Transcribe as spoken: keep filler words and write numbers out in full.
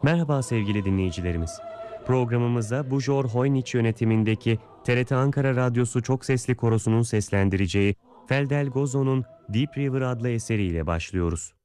Merhaba sevgili dinleyicilerimiz. Programımıza Bujor Hoyniç yönetimindeki T R T Ankara Radyosu Çok Sesli Korosu'nun seslendireceği Feldel Gozo'nun Deep River adlı eseriyle başlıyoruz.